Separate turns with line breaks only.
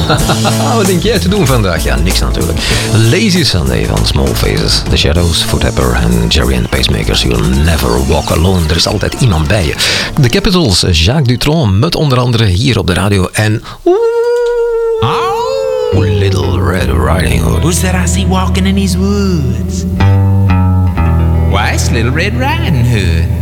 Wat denk jij te doen vandaag? Ja, niks natuurlijk. Lazy Sunday van Small Faces, The Shadows, Footapper en Jerry and the Pacemakers. You'll never walk alone. Er is altijd iemand bij je. The Capitals, Jacques Dutronc, met onder andere hier op de radio. En... Little Red Riding Hood.
Who's that I see walking in these woods? Why, it's Little Red Riding Hood.